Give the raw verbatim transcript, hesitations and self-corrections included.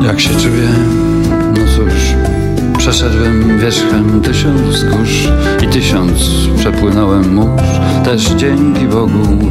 Jak się czuję? No cóż, przeszedłem wierzchem tysiąc wzgórz i tysiąc przepłynąłem mórz. Też dzięki Bogu